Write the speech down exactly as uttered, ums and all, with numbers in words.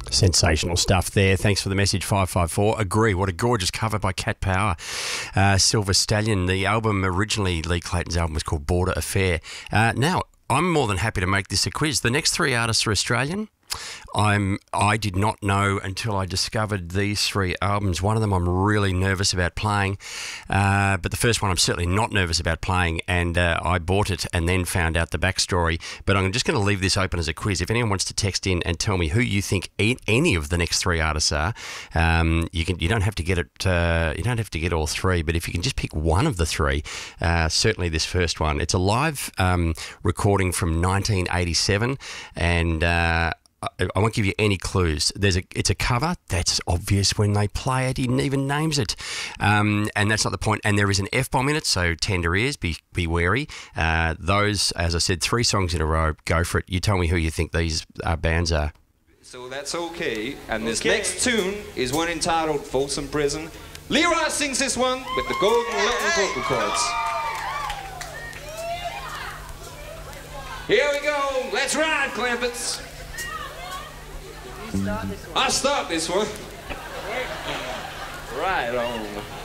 Sensational stuff there. Thanks for the message, five five four. Agree. What a gorgeous cover by Cat Power. Uh, Silver Stallion. The album originally, Lee Clayton's album, was called Border Affair. Uh, now, I'm more than happy to make this a quiz. The next three artists are Australian. I'm, I did not know until I discovered these three albums. One of them I'm really nervous about playing, uh, but the first one I'm certainly not nervous about playing, and uh, I bought it and then found out the backstory. But I'm just going to leave this open as a quiz. If anyone wants to text in and tell me who you think e- any of the next three artists are, um, you can. You don't have to get it. Uh, you don't have to get all three, but if you can just pick one of the three, uh, certainly this first one. It's a live um, recording from nineteen eighty-seven, and Uh, I won't give you any clues. There's a, it's a cover. That's obvious when they play it. He even names it, um, and that's not the point. And there is an F-bomb in it, so tender ears, be be wary. Uh, those, as I said, three songs in a row. Go for it. You tell me who you think these uh, bands are. So that's okay. And this Okay. next tune is one entitled Folsom Prison. Leroy sings this one with the Golden Lutton vocal cords. Here we go. Let's ride, Clampets. I start this one. Right on.